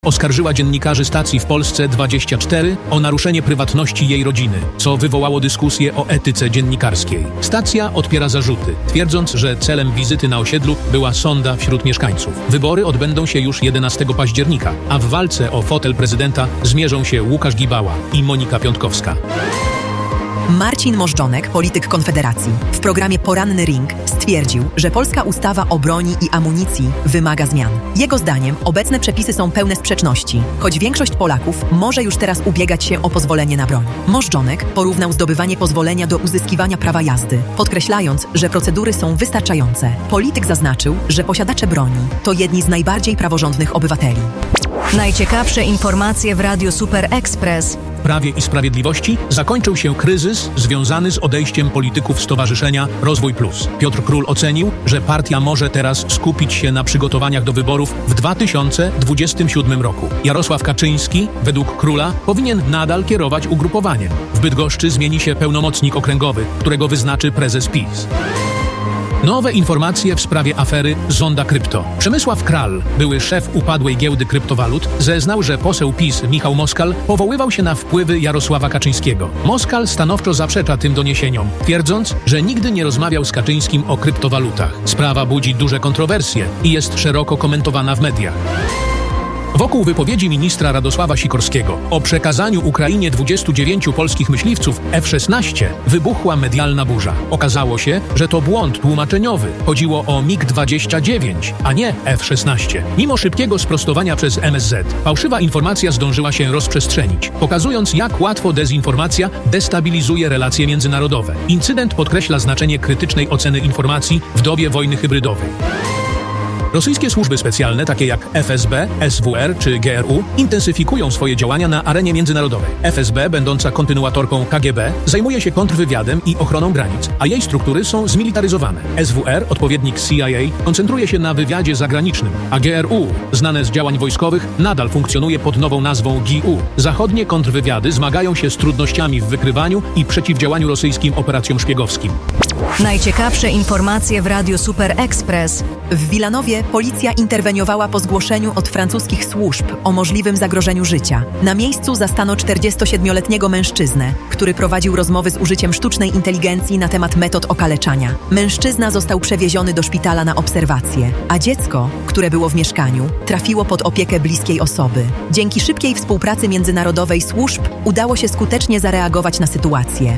oskarżyła dziennikarzy stacji w Polsce 24 o naruszenie prywatności jej rodziny, co wywołało dyskusję o etyce dziennikarskiej. Stacja odpiera zarzuty, twierdząc, że celem wizyty na osiedlu była sonda wśród mieszkańców. Wybory odbędą się już 11 października, a w walce o fotel prezydenta zmierzą się Łukasz Gibała i Monika Piątkowska. Marcin Możdżonek, polityk Konfederacji, w programie Poranny Ring stwierdził, że polska ustawa o broni i amunicji wymaga zmian. Jego zdaniem obecne przepisy są pełne sprzeczności, choć większość Polaków może już teraz ubiegać się o pozwolenie na broń. Możdżonek porównał zdobywanie pozwolenia do uzyskiwania prawa jazdy, podkreślając, że procedury są wystarczające. Polityk zaznaczył, że posiadacze broni to jedni z najbardziej praworządnych obywateli. Najciekawsze informacje w Radiu Super Express. W Prawie i Sprawiedliwości zakończył się kryzys związany z odejściem polityków Stowarzyszenia Rozwój Plus. Piotr Król ocenił, że partia może teraz skupić się na przygotowaniach do wyborów w 2027 roku. Jarosław Kaczyński, według Króla, powinien nadal kierować ugrupowaniem. W Bydgoszczy zmieni się pełnomocnik okręgowy, którego wyznaczy prezes PiS. Nowe informacje w sprawie afery Zonda Krypto. Przemysław Kral, były szef upadłej giełdy kryptowalut, zeznał, że poseł PiS Michał Moskal powoływał się na wpływy Jarosława Kaczyńskiego. Moskal stanowczo zaprzecza tym doniesieniom, twierdząc, że nigdy nie rozmawiał z Kaczyńskim o kryptowalutach. Sprawa budzi duże kontrowersje i jest szeroko komentowana w mediach. Wokół wypowiedzi ministra Radosława Sikorskiego o przekazaniu Ukrainie 29 polskich myśliwców F-16 wybuchła medialna burza. Okazało się, że to błąd tłumaczeniowy. Chodziło o MiG-29, a nie F-16. Mimo szybkiego sprostowania przez MSZ, fałszywa informacja zdążyła się rozprzestrzenić, pokazując, jak łatwo dezinformacja destabilizuje relacje międzynarodowe. Incydent podkreśla znaczenie krytycznej oceny informacji w dobie wojny hybrydowej. Rosyjskie służby specjalne, takie jak FSB, SWR czy GRU, intensyfikują swoje działania na arenie międzynarodowej. FSB, będąca kontynuatorką KGB, zajmuje się kontrwywiadem i ochroną granic, a jej struktury są zmilitaryzowane. SWR, odpowiednik CIA, koncentruje się na wywiadzie zagranicznym, a GRU, znane z działań wojskowych, nadal funkcjonuje pod nową nazwą GU. Zachodnie kontrwywiady zmagają się z trudnościami w wykrywaniu i przeciwdziałaniu rosyjskim operacjom szpiegowskim. Najciekawsze informacje w Radiu Super Express. W Wilanowie policja interweniowała po zgłoszeniu od francuskich służb o możliwym zagrożeniu życia. Na miejscu zastano 47-letniego mężczyznę, który prowadził rozmowy z użyciem sztucznej inteligencji na temat metod okaleczania. Mężczyzna został przewieziony do szpitala na obserwację, a dziecko, które było w mieszkaniu, trafiło pod opiekę bliskiej osoby. Dzięki szybkiej współpracy międzynarodowej służb udało się skutecznie zareagować na sytuację.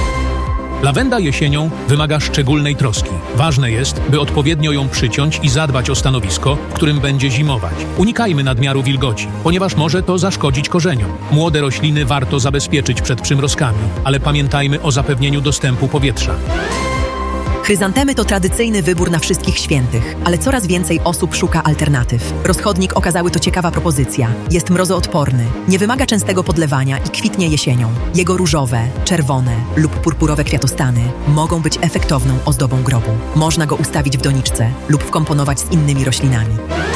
Lawenda jesienią wymaga szczególnej troski. Ważne jest, by odpowiednio ją przyciąć i zadbać o stanowisko, w którym będzie zimować. Unikajmy nadmiaru wilgoci, ponieważ może to zaszkodzić korzeniom. Młode rośliny warto zabezpieczyć przed przymrozkami, ale pamiętajmy o zapewnieniu dostępu powietrza. Chryzantemy to tradycyjny wybór na wszystkich świętych, ale coraz więcej osób szuka alternatyw. Rozchodnik okazały to ciekawa propozycja. Jest mrozoodporny, nie wymaga częstego podlewania i kwitnie jesienią. Jego różowe, czerwone lub purpurowe kwiatostany mogą być efektowną ozdobą grobu. Można go ustawić w doniczce lub wkomponować z innymi roślinami.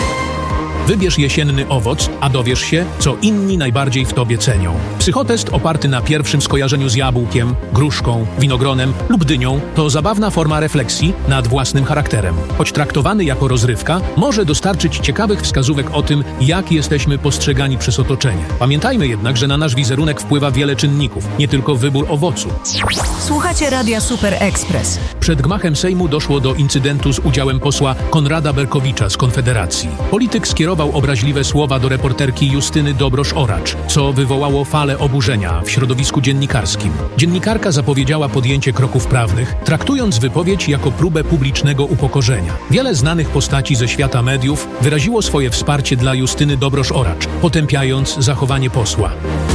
Wybierz jesienny owoc, a dowiesz się, co inni najbardziej w tobie cenią. Psychotest oparty na pierwszym skojarzeniu z jabłkiem, gruszką, winogronem lub dynią to zabawna forma refleksji nad własnym charakterem. Choć traktowany jako rozrywka, może dostarczyć ciekawych wskazówek o tym, jak jesteśmy postrzegani przez otoczenie. Pamiętajmy jednak, że na nasz wizerunek wpływa wiele czynników, nie tylko wybór owocu. Słuchacie Radia Super Express. Przed gmachem Sejmu doszło do incydentu z udziałem posła Konrada Berkowicza z Konfederacji. Polityk skierował obraźliwe słowa do reporterki Justyny Dobrosz-Oracz, co wywołało falę oburzenia w środowisku dziennikarskim. Dziennikarka zapowiedziała podjęcie kroków prawnych, traktując wypowiedź jako próbę publicznego upokorzenia. Wiele znanych postaci ze świata mediów wyraziło swoje wsparcie dla Justyny Dobrosz-Oracz, potępiając zachowanie posła.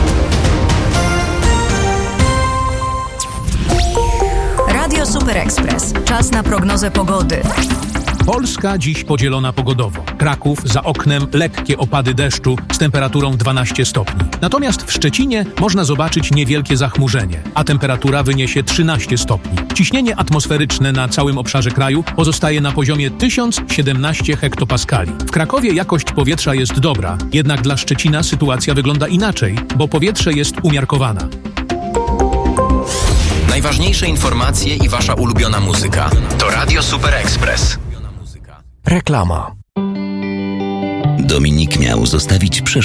Radio Super Express. Czas na prognozę pogody. Polska dziś podzielona pogodowo. Kraków, za oknem lekkie opady deszczu z temperaturą 12 stopni. Natomiast w Szczecinie można zobaczyć niewielkie zachmurzenie, a temperatura wyniesie 13 stopni. Ciśnienie atmosferyczne na całym obszarze kraju pozostaje na poziomie 1017 hektopaskali. W Krakowie jakość powietrza jest dobra, jednak dla Szczecina sytuacja wygląda inaczej, bo powietrze jest umiarkowana. Najważniejsze informacje i wasza ulubiona muzyka to Radio Super Express. Reklama. Dominik miał zostawić przeszłość.